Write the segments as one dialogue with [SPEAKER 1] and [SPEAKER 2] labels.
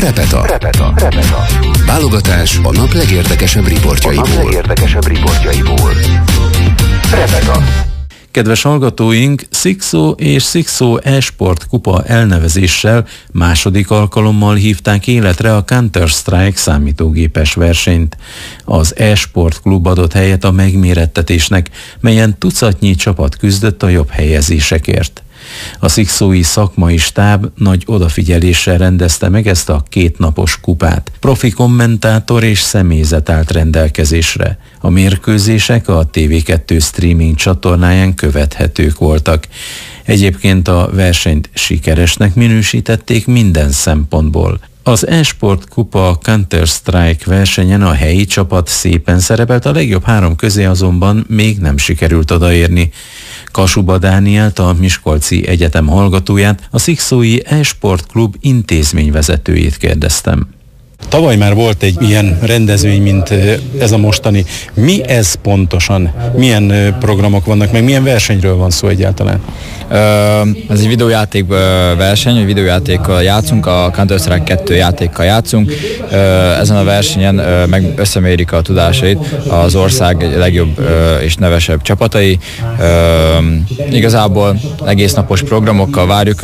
[SPEAKER 1] Repeta. Válogatás a nap legérdekesebb riportjaiból. Repeta.
[SPEAKER 2] Kedves hallgatóink, Szikszó és Szikszó e-sport kupa elnevezéssel második alkalommal hívták életre a Counter-Strike számítógépes versenyt. Az e-sport klub adott helyet a megmérettetésnek, melyen tucatnyi csapat küzdött a jobb helyezésekért. A szikszói szakmai stáb nagy odafigyeléssel rendezte meg ezt a kétnapos kupát. Profi kommentátor és személyzet állt rendelkezésre. A mérkőzések a TV2 streaming csatornáján követhetők voltak. Egyébként a versenyt sikeresnek minősítették minden szempontból. Az e-sport kupa Counter-Strike versenyen a helyi csapat szépen szerepelt, a legjobb 3 közé azonban még nem sikerült odaérni. Kasuba Dánielt, a Miskolci Egyetem hallgatóját, a Szikszói e-sport klub intézményvezetőjét kérdeztem.
[SPEAKER 3] Tavaly már volt egy ilyen rendezvény, mint ez a mostani. Mi ez pontosan? Milyen programok vannak, meg milyen versenyről van szó egyáltalán?
[SPEAKER 4] Ez egy videójáték verseny, hogy videójátékkal játszunk, a Counter-Strike 2 játékkal játszunk. Ezen a versenyen meg összemérik a tudásait az ország legjobb és nevesebb csapatai. Igazából egész napos programokkal várjuk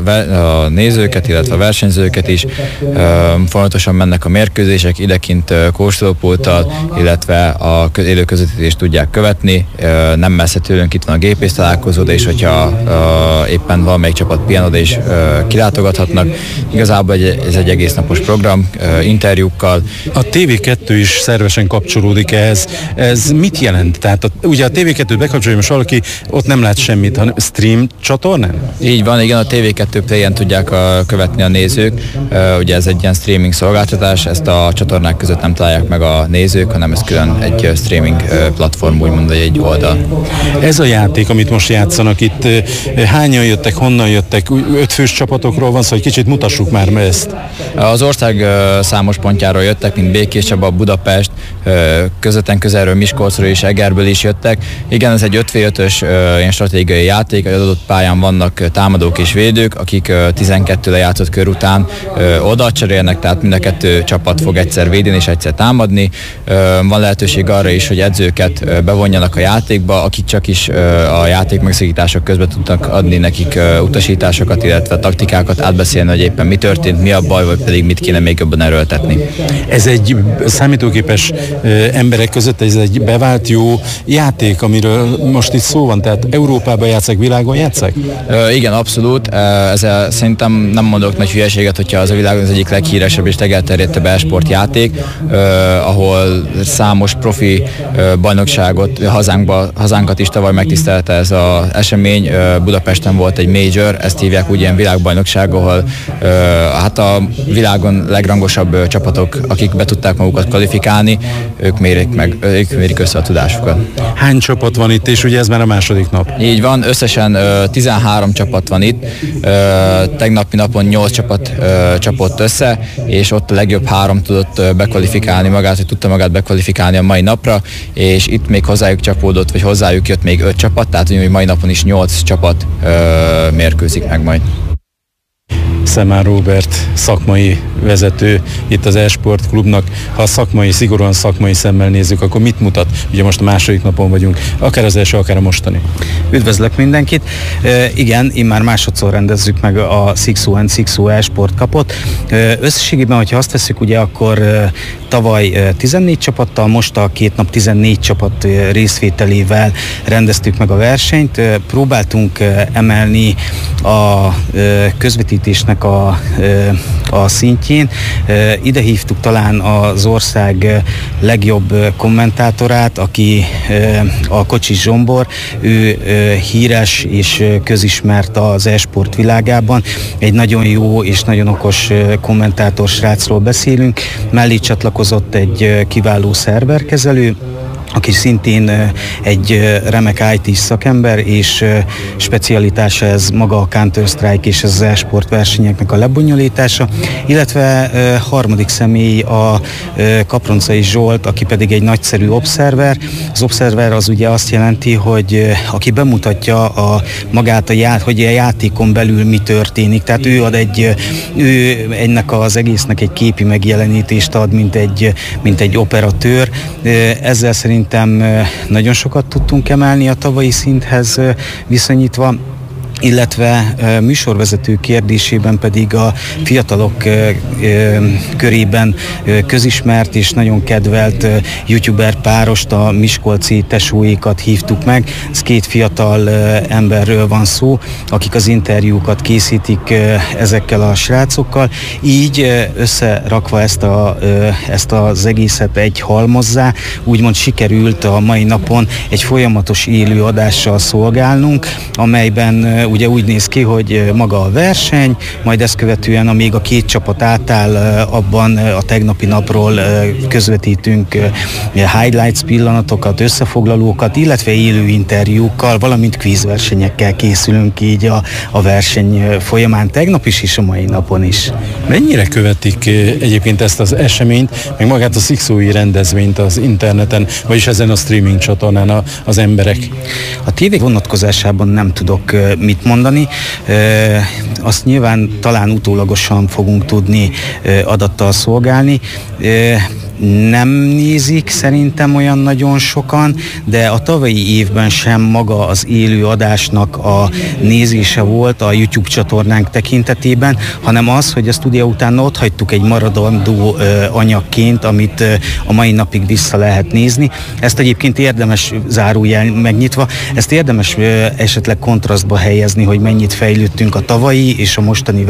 [SPEAKER 4] a nézőket, illetve a versenyzőket is. Folyamatosan mennek a mérkőzések, idekint kóstolópulttal, illetve a élő közvetítést tudják követni. Nem messze tőlünk itt van a gépész találkozó, de és hogyha éppen valamelyik csapat pihenőd és kilátogathatnak. Igazából ez egy egész napos program, interjúkkal.
[SPEAKER 3] A TV2 is szervesen kapcsolódik ehhez. Ez mit jelent? Tehát ugye a TV2-t bekapcsolja, most valaki ott nem lát semmit, hanem stream csatornán?
[SPEAKER 4] Így van, igen, a TV2 Play-en tudják követni a nézők. Ugye ez egy ilyen streaming szolgáltatás, ezt a csatornák között nem találják meg a nézők, hanem ez külön egy streaming platform, úgymond egy oldal.
[SPEAKER 3] Ez a játék, amit most játszanak itt, hányan jöttek, honnan jöttek? 5 fős csapatokról van szó, hogy kicsit mutassuk már ezt.
[SPEAKER 4] Az ország számos pontjáról jöttek, mint Békéscsaba, Budapest, közvetlen közelről, Miskolcról és Egerből is jöttek. Igen, ez egy 5v5-ös ilyen stratégiai játék, egy adott pályán vannak támadók és védők, akik 12 lejátszott kör után oda cserélnek, tehát mind a 2 csapat fog egyszer védeni és egyszer támadni. Van lehetőség arra is, hogy edzőket bevonjanak a játékba, akik csak is a játék megszakítások közben tudnak adni nekik utasításokat, illetve taktikákat, átbeszélni, hogy éppen mi történt, mi a baj, vagy pedig mit kéne még jobban erőltetni.
[SPEAKER 3] Ez egy számítógépes emberek között, ez egy bevált jó játék, amiről most itt szó van, tehát Európában játszák, világon játszák?
[SPEAKER 4] Igen, abszolút. Ezzel szerintem nem mondok nagy hülyeséget, hogyha az a világon az egyik leghíresebb és legelterjedtebb e-sport játék, ahol számos profi bajnokságot, hazánkat is tavaly megtisztelte ez az esemény. Budapesten volt egy major, ezt hívják úgy ilyen világbajnokság, ahol hát a világon legrangosabb csapatok, akik be tudták magukat kvalifikálni, ők mérik össze a tudásukat.
[SPEAKER 3] Hány csapat van itt, és ugye ez már a második nap?
[SPEAKER 4] Így van, összesen 13 csapat van itt. Tegnapi napon 8 csapat csapott össze, és ott a legjobb 3 tudott bekvalifikálni magát, hogy tudta magát bekvalifikálni a mai napra, és itt még hozzájuk csapódott, vagy hozzájuk jött még 5 csapat, tehát hogy mai napon is 8 csapat mérkőzik meg majd.
[SPEAKER 3] Szemár Róbert, szakmai vezető itt az e-sport klubnak. Ha szigorúan szakmai szemmel nézzük, akkor mit mutat? Ugye most a második napon vagyunk, akár az első, akár a mostani.
[SPEAKER 5] Üdvözlök mindenkit! Igen, immár másodszor rendezzük meg a Szikszó e-sport kapot. Összességében, hogyha azt veszük, ugye akkor tavaly 14 csapattal, most a 2 nap 14 csapat részvételével rendeztük meg a versenyt. Próbáltunk emelni a közvetítésnek a szintjén. Ide hívtuk talán az ország legjobb kommentátorát, aki a Kocsis Zsombor. Ő híres és közismert az e-sport világában. Egy nagyon jó és nagyon okos kommentátor srácról beszélünk. Mellé csatlakozott egy kiváló szerverkezelő, aki szintén egy remek IT szakember, és specialitása ez maga a Counter-Strike és az e-sport versenyeknek a lebonyolítása, illetve harmadik személy a Kaproncai Zsolt, aki pedig egy nagyszerű obszerver. Az obszerver az ugye azt jelenti, hogy aki bemutatja magát hogy a játékon belül mi történik, tehát ő ennek az egésznek egy képi megjelenítést ad, mint egy operatőr. Ezzel szerintem nagyon sokat tudtunk emelni a tavalyi szinthez viszonyítva, illetve műsorvezető kérdésében pedig a fiatalok körében közismert és nagyon kedvelt youtuber párost, a miskolci tesóékat hívtuk meg. Ez két fiatal emberről van szó, akik az interjúkat készítik ezekkel a srácokkal. Így összerakva ezt az egészet egy halmazzá, úgymond sikerült a mai napon egy folyamatos élő adással szolgálnunk, amelyben ugye úgy néz ki, hogy maga a verseny, majd ezt követően, amíg a két csapat átáll, abban a tegnapi napról közvetítünk highlights pillanatokat, összefoglalókat, illetve élő interjúkkal, valamint kvízversenyekkel készülünk így a verseny folyamán tegnap is és a mai napon is.
[SPEAKER 3] Mennyire követik egyébként ezt az eseményt, meg magát a szikszói rendezvényt az interneten, vagyis ezen a streaming csatornán az emberek?
[SPEAKER 5] A tévé vonatkozásában nem tudok mit mondani. Azt nyilván talán utólagosan fogunk tudni adattal szolgálni. Nem nézik szerintem olyan nagyon sokan, de a tavalyi évben sem maga az élő adásnak a nézése volt a YouTube csatornánk tekintetében, hanem az, hogy ezt ugye utána ott hagytuk egy maradandó anyagként, amit a mai napig vissza lehet nézni. Ezt egyébként érdemes, zárójel megnyitva, ezt érdemes esetleg kontrasztba helyezni, hogy mennyit fejlődtünk a tavalyi és a mostani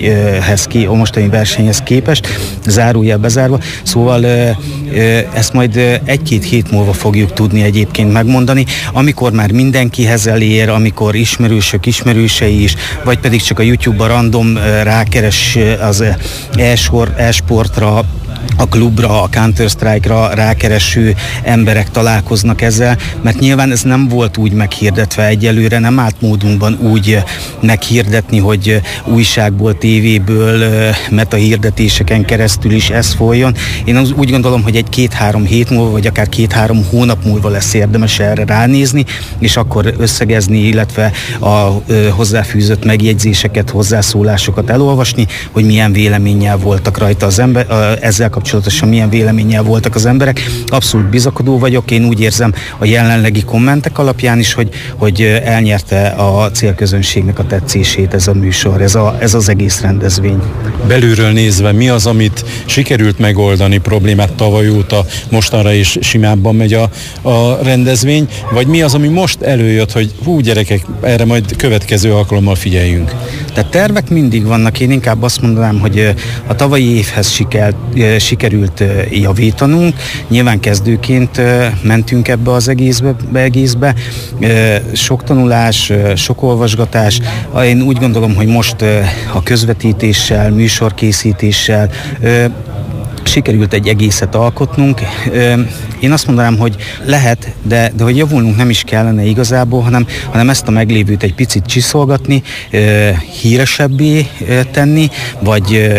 [SPEAKER 5] versenyhez képest, zárójel bezárva. Szóval ezt majd egy-két hét múlva fogjuk tudni egyébként megmondani, amikor már mindenkihez elér, amikor ismerősei is, vagy pedig csak a YouTube-ba random rákeres az e-sportra, a klubra, a Counter-Strike-ra rákereső emberek találkoznak ezzel, mert nyilván ez nem volt úgy meghirdetve egyelőre, nem állt módunkban úgy meghirdetni, hogy újságból, tévéből, metahirdetéseken keresztül is ez folyjon. Én úgy gondolom, hogy egy 2-3 hét múlva, vagy akár 2-3 hónap múlva lesz érdemes erre ránézni, és akkor összegezni, illetve a hozzáfűzött megjegyzéseket, hozzászólásokat elolvasni, hogy milyen véleménnyel voltak rajta az ember, ezzel kapcsolatosan milyen véleménnyel voltak az emberek. Abszolút bizakodó vagyok, én úgy érzem a jelenlegi kommentek alapján is, hogy elnyerte a célközönségnek a tetszését ez a műsor, ez az egész rendezvény.
[SPEAKER 3] Belülről nézve mi az, amit sikerült megoldani problémát tavaly óta, mostanra is simábban megy a rendezvény, vagy mi az, ami most előjött, hogy hú gyerekek, erre majd következő alkalommal figyeljünk?
[SPEAKER 5] Tehát tervek mindig vannak, én inkább azt mondanám, hogy a tavalyi évhez sikerült javítanunk. Nyilván kezdőként mentünk ebbe az egészbe. Sok tanulás, sok olvasgatás. Én úgy gondolom, hogy most a közvetítéssel, műsorkészítéssel sikerült egy egészet alkotnunk. Én azt mondanám, hogy lehet, de hogy javulnunk nem is kellene igazából, hanem ezt a meglévőt egy picit csiszolgatni, híresebbé tenni, vagy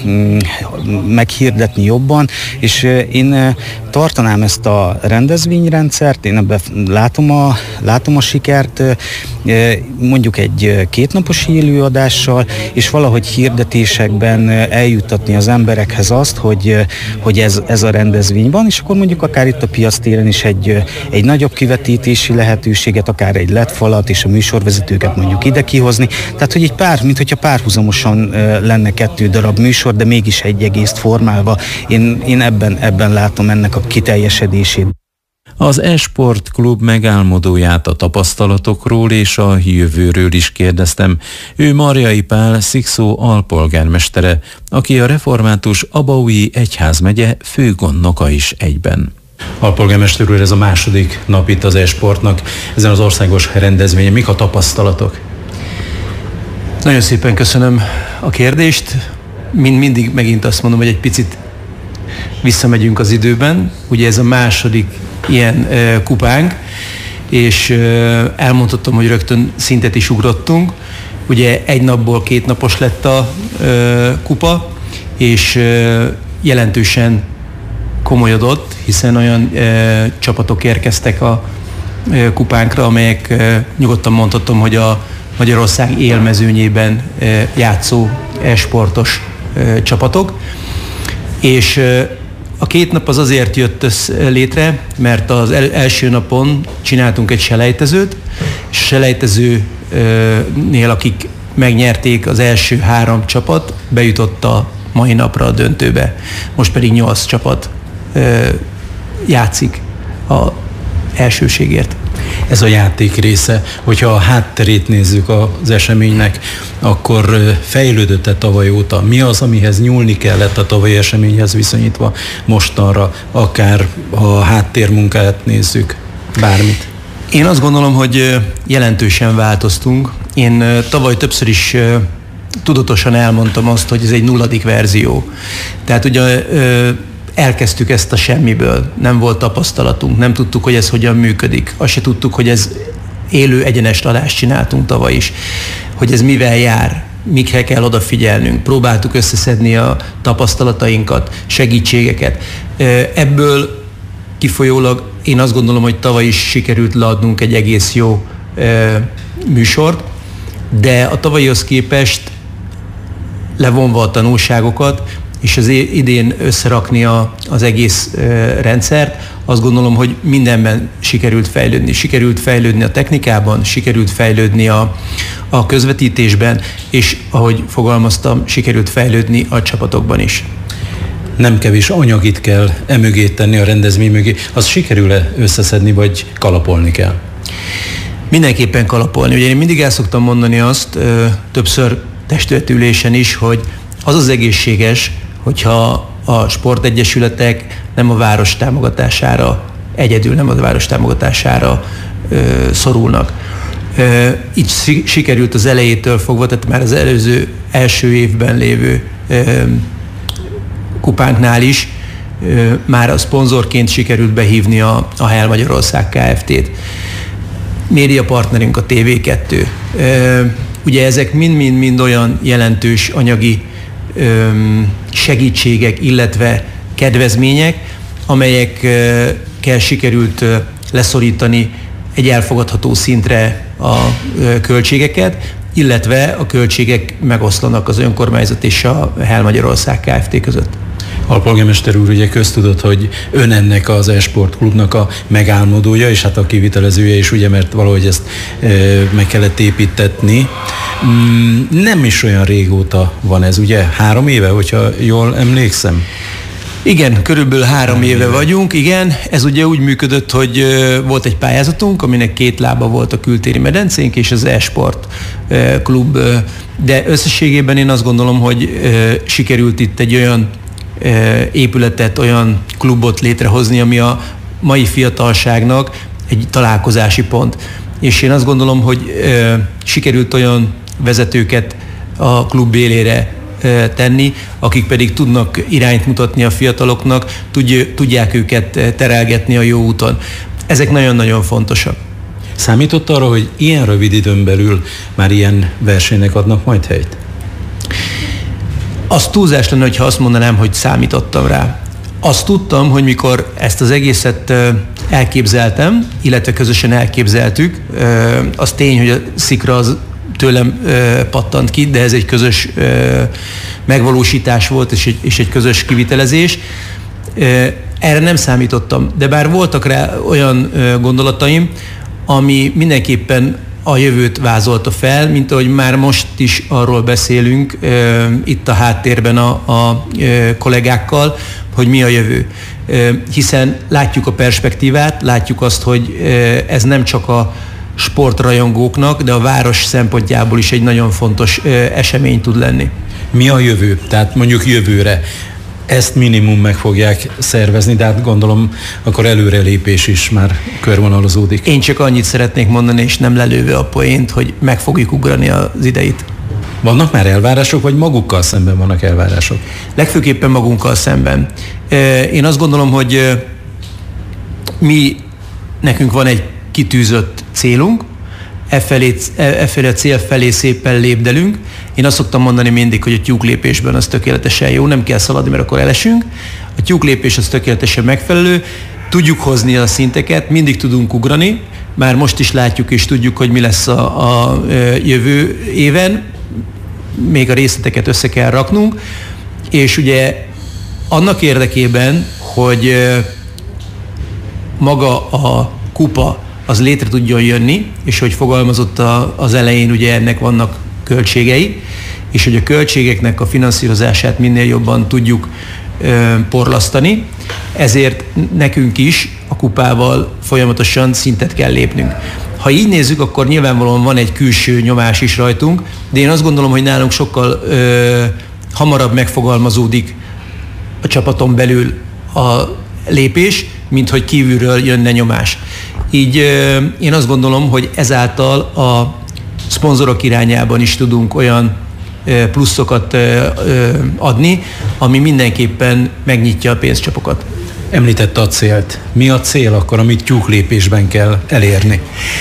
[SPEAKER 5] meghirdetni jobban, és én tartanám ezt a rendezvényrendszert, én ebben látom a sikert, mondjuk egy 2 napos élőadással, és valahogy hirdetésekben eljuttatni az emberekhez azt, hogy ez a rendezvény van, és akkor mondjuk akár itt a piactéren is egy nagyobb kivetítési lehetőséget, akár egy LED-falat és a műsorvezetőket mondjuk ide kihozni. Tehát, hogy mint hogyha párhuzamosan lenne 2 darab műsor, de mégis egy egészt formálva. Én ebben látom ennek a kiteljesedését.
[SPEAKER 2] Az e-sport klub megálmodóját a tapasztalatokról és a jövőről is kérdeztem. Ő Marjai Pál, Szikszó alpolgármestere, aki a református Abaúji egyházmegye főgondnoka is egyben.
[SPEAKER 3] Alpolgármester úr, ez a második nap itt az e-sportnak, ezen az országos rendezvényen. Mik a tapasztalatok?
[SPEAKER 6] Nagyon szépen köszönöm a kérdést. Mindig megint azt mondom, hogy egy picit visszamegyünk az időben. Ugye ez a második ilyen kupánk, és elmondhatom, hogy rögtön szintet is ugrottunk. Ugye egy napból 2 napos lett a kupa, és jelentősen komolyodott, hiszen olyan csapatok érkeztek a kupánkra, amelyek nyugodtan mondhatom, hogy a Magyarország élmezőnyében játszó e-sportos csapatok. és a 2 nap az azért jött létre, mert az első napon csináltunk egy selejtezőt, és a selejtezőnél, akik megnyerték, az első 3 csapat bejutott a mai napra a döntőbe. Most pedig 8 csapat játszik az elsőségért.
[SPEAKER 3] Ez a játék része, hogyha a hátterét nézzük az eseménynek, akkor fejlődött-e tavaly óta? Mi az, amihez nyúlni kellett a tavalyi eseményhez viszonyítva mostanra, akár a háttérmunkát nézzük, bármit?
[SPEAKER 6] Én azt gondolom, hogy jelentősen változtunk. Én tavaly többször is tudatosan elmondtam azt, hogy ez egy 0. verzió. Tehát ugye elkezdtük ezt a semmiből, nem volt tapasztalatunk, nem tudtuk, hogy ez hogyan működik. Azt se tudtuk, hogy ez élő egyenes adást csináltunk tavaly is, hogy ez mivel jár, mikre kell odafigyelnünk. Próbáltuk összeszedni a tapasztalatainkat, segítségeket. Ebből kifolyólag én azt gondolom, hogy tavaly is sikerült leadnunk egy egész jó műsort, de a tavalyihoz képest levonva a tanulságokat, és az idén összerakni az egész rendszert, azt gondolom, hogy mindenben sikerült fejlődni. Sikerült fejlődni a technikában, sikerült fejlődni a közvetítésben, és ahogy fogalmaztam, sikerült fejlődni a csapatokban is.
[SPEAKER 3] Nem kevés anyagit kell emögé tenni, a rendezvény mögé. Az sikerül-e összeszedni, vagy kalapolni kell?
[SPEAKER 6] Mindenképpen kalapolni. Ugye én mindig el szoktam mondani azt, többször testületülésen is, hogy az egészséges, hogyha a sportegyesületek nem a város támogatására, egyedül nem a város támogatására szorulnak. Így sikerült az elejétől fogva, tehát már az első évben lévő kupánknál is már a szponzorként sikerült behívni a HEL Magyarország Kft-t. Médiapartnerünk a TV2. Ugye ezek mind olyan jelentős anyagi segítségek, illetve kedvezmények, amelyekkel sikerült leszorítani egy elfogadható szintre a költségeket, illetve a költségek megoszlanak az önkormányzat és a HEL Magyarország Kft. Között.
[SPEAKER 3] Alpolgármester úr, ugye köztudott, hogy ön ennek az e-sport klubnak a megálmodója, és hát a kivitelezője is, ugye, mert valahogy ezt meg kellett építetni. Nem is olyan régóta van ez, ugye? 3 éve, hogyha jól emlékszem?
[SPEAKER 6] Igen, körülbelül 3 éve vagyunk, igen. Ez ugye úgy működött, hogy volt egy pályázatunk, aminek 2 lába volt a kültéri medencénk és az e-sport klub, de összességében én azt gondolom, hogy sikerült itt egy olyan épületet, olyan klubot létrehozni, ami a mai fiatalságnak egy találkozási pont. És én azt gondolom, hogy sikerült olyan vezetőket a klub élére tenni, akik pedig tudnak irányt mutatni a fiataloknak, tudják őket terelgetni a jó úton. Ezek nagyon-nagyon fontosak.
[SPEAKER 3] Számított arra, hogy ilyen rövid időn belül már ilyen versenynek adnak majd helyt?
[SPEAKER 6] Az túlzás lenne, hogyha azt mondanám, hogy számítottam rá. Azt tudtam, hogy mikor ezt az egészet elképzeltem, illetve közösen elképzeltük, az tény, hogy a szikra az tőlem pattant ki, de ez egy közös megvalósítás volt, és egy közös kivitelezés. Erre nem számítottam, de bár voltak rá olyan gondolataim, ami mindenképpen a jövőt vázolta fel, mint ahogy már most is arról beszélünk itt a háttérben a kollégákkal, hogy mi a jövő. Hiszen látjuk a perspektívát, látjuk azt, hogy ez nem csak a sportrajongóknak, de a város szempontjából is egy nagyon fontos esemény tud lenni.
[SPEAKER 3] Mi a jövő? Tehát mondjuk jövőre ezt minimum meg fogják szervezni, de hát gondolom akkor előrelépés is már körvonalazódik.
[SPEAKER 6] Én csak annyit szeretnék mondani, és nem lelőve a poént, hogy meg fogjuk ugrani az ideit.
[SPEAKER 3] Vannak már elvárások, vagy magukkal szemben vannak elvárások?
[SPEAKER 6] Legfőképpen magunkkal szemben. Én azt gondolom, hogy nekünk van egy kitűzött célunk, e felé a cél felé szépen lépdelünk. Én azt szoktam mondani mindig, hogy a tyúklépésben az tökéletesen jó, nem kell szaladni, mert akkor elesünk. A tyúklépés az tökéletesen megfelelő, tudjuk hozni a szinteket, mindig tudunk ugrani, már most is látjuk és tudjuk, hogy mi lesz a jövő éven, még a részleteket össze kell raknunk, és ugye annak érdekében, hogy maga a kupa az létre tudjon jönni, és hogy fogalmazott az elején, ugye ennek vannak költségei, és hogy a költségeknek a finanszírozását minél jobban tudjuk porlasztani, ezért nekünk is a kupával folyamatosan szintet kell lépnünk. Ha így nézzük, akkor nyilvánvalóan van egy külső nyomás is rajtunk, de én azt gondolom, hogy nálunk sokkal hamarabb megfogalmazódik a csapaton belül a lépés, mint hogy kívülről jönne nyomás. Így én azt gondolom, hogy ezáltal a szponzorok irányában is tudunk olyan pluszokat adni, ami mindenképpen megnyitja a pénzcsapokat.
[SPEAKER 3] Említette a célt. Mi a cél akkor, amit tyúklépésben kell elérni?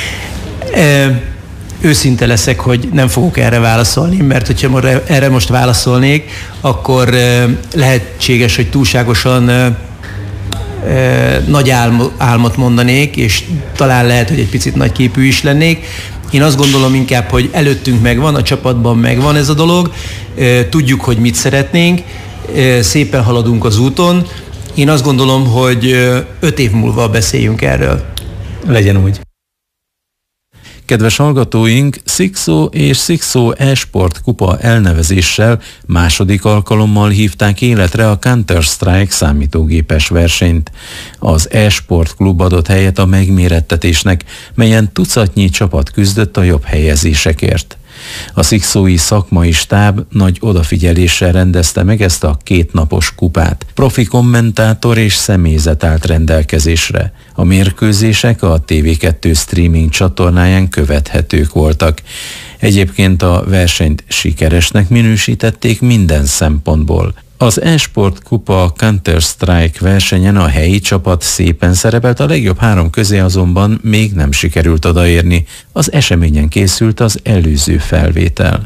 [SPEAKER 6] Őszinte leszek, hogy nem fogok erre válaszolni, mert hogyha erre most válaszolnék, akkor lehetséges, hogy túlságosan nagy álmot mondanék, és talán lehet, hogy egy picit nagyképű is lennék. Én azt gondolom inkább, hogy előttünk megvan, a csapatban megvan ez a dolog, tudjuk, hogy mit szeretnénk, szépen haladunk az úton. Én azt gondolom, hogy 5 év múlva beszéljünk erről.
[SPEAKER 3] Legyen úgy.
[SPEAKER 2] Kedves hallgatóink, Szikszó és Szikszó e-sport kupa elnevezéssel második alkalommal hívták életre a Counter-Strike számítógépes versenyt. Az e-sport klub adott helyet a megmérettetésnek, melyen tucatnyi csapat küzdött a jobb helyezésekért. A szikszói szakmai stáb nagy odafigyeléssel rendezte meg ezt a 2 napos kupát. Profi kommentátor és személyzet állt rendelkezésre. A mérkőzések a TV2 streaming csatornáján követhetők voltak. Egyébként a versenyt sikeresnek minősítették minden szempontból. Az e-sport kupa Counter-Strike versenyen a helyi csapat szépen szerepelt, a legjobb 3 közé azonban még nem sikerült odaérni. Az eseményen készült az előző felvétel.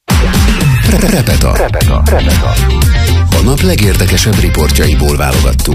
[SPEAKER 1] Repeta. A nap legérdekesebb riportjaiból válogattunk.